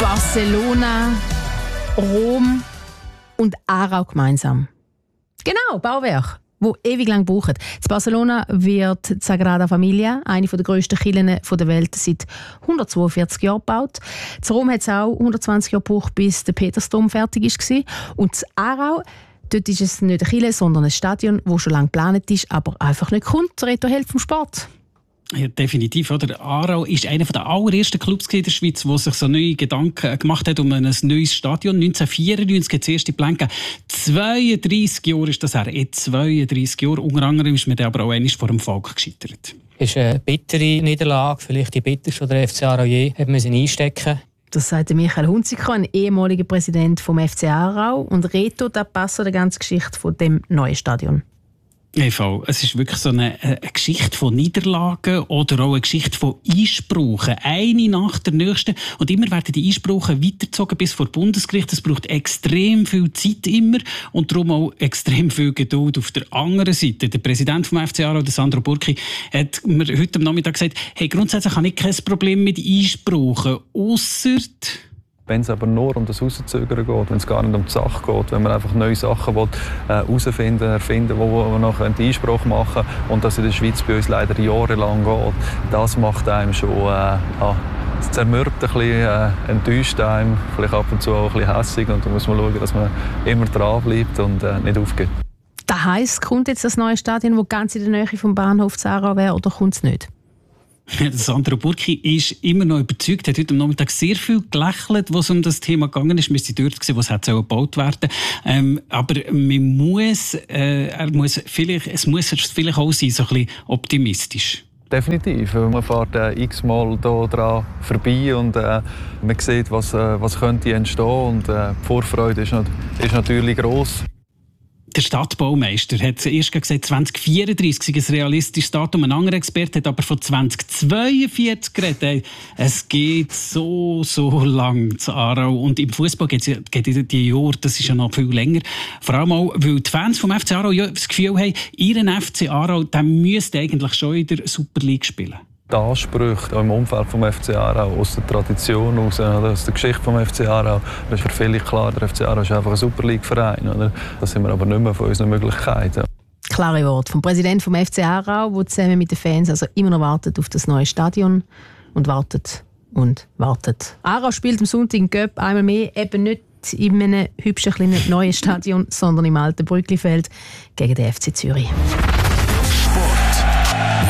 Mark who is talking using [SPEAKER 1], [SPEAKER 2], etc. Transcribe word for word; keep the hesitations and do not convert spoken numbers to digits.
[SPEAKER 1] Barcelona, Rom und Aarau gemeinsam. Genau, Bauwerk, wo ewig lang brauchen. In Barcelona wird die Sagrada Familia, eine der grössten Kirchen der Welt, seit hundertzweiundvierzig Jahren gebaut. In Rom hat es auch hundertzwanzig Jahre gebraucht, bis der Petersdom fertig war. Und in Aarau, dort ist es nicht eine Kirche, sondern ein Stadion, das schon lange geplant ist, aber einfach nicht kommt. Reto Held vom Sport.
[SPEAKER 2] Ja, definitiv. Oder? Aarau ist einer der allerersten Clubs in der Schweiz, der sich so neue Gedanken gemacht hat um ein neues Stadion. neunzehnhundertvierundneunzig hat das erste Plan gegeben. zweiunddreissig Jahre ist das her. Jetzt zweiunddreissig Jahre. Unter anderem ist man dann aber auch einmal vor dem Volk gescheitert.
[SPEAKER 3] Es ist eine bittere Niederlage, vielleicht die bitterste, die der F C Aarau je hat müssen einstecken.
[SPEAKER 1] Das sagt Michael Hunziker, ein ehemaliger Präsident vom F C Aarau. Und Reto, das passt der ganzen Geschichte von dem neuen Stadion.
[SPEAKER 2] Eva, es ist wirklich so eine, eine Geschichte von Niederlagen oder auch eine Geschichte von Einsprachen. Eine nach der nächsten. Und immer werden die Einsprachen weitergezogen bis vor Bundesgericht. Es braucht extrem viel Zeit immer und darum auch extrem viel Geduld auf der anderen Seite. Der Präsident vom F C Aarau, Sandro Burki, hat mir heute am Nachmittag gesagt, hey, grundsätzlich habe ich kein Problem mit Einsprachen, ausser...
[SPEAKER 4] Wenn es aber nur um das Rauszögern geht, wenn es gar nicht um die Sache geht, wenn man einfach neue Sachen will, äh, herausfinden, erfinden, wo man noch einen Einspruch machen kann und das in der Schweiz bei uns leider jahrelang geht, das macht einem schon äh, ja, es zermürbt ein bisschen, äh, enttäuscht einem, vielleicht ab und zu auch ein bisschen hässig und da muss man schauen, dass man immer dran bleibt und äh, nicht aufgibt.
[SPEAKER 1] Das heisst, kommt jetzt das neue Stadion, das ganz in der Nähe vom Bahnhof Aarau wäre, oder kommt es nicht?
[SPEAKER 2] Sandro Burki ist immer noch überzeugt, hat heute am Nachmittag sehr viel gelächelt, was um das Thema gegangen ist. Wir waren dort, wo es hätte gebaut werden ähm, aber man muss, äh, er muss vielleicht, es muss vielleicht auch sein, so ein bisschen optimistisch.
[SPEAKER 4] Definitiv. Man fährt äh, x-mal hier dran vorbei und äh, man sieht, was, äh, was könnte entstehen und äh, die Vorfreude ist, ist natürlich gross.
[SPEAKER 2] Der Stadtbaumeister hat erst gesagt, zwanzig vierunddreissig sei ein realistisches Datum. Ein anderer Experte hat aber von zwanzig zweiundvierzig geredet. Es geht so, so lang zu Aarau. Und im Fußball geht es die Jahre, das ist ja noch viel länger. Vor allem auch, weil die Fans vom F C Aarau ja das Gefühl haben, ihren F C Aarau, der müsste eigentlich schon in der Super League spielen.
[SPEAKER 4] Die Ansprüche im Umfeld des F C Aarau, aus der Tradition, aus, aus der Geschichte des F C Aarau, das ist für viele klar, der F C Aarau ist einfach ein Super League-Verein. Das sind wir aber nicht mehr von unseren Möglichkeiten.
[SPEAKER 1] Klare Worte vom Präsidenten vom F C Aarau, der zusammen mit den Fans also immer noch wartet auf das neue Stadion und wartet und wartet. Aarau spielt am Sonntag in Göpp einmal mehr, eben nicht in einem hübschen kleinen neuen Stadion, sondern im alten Brücklifeld gegen den F C Zürich.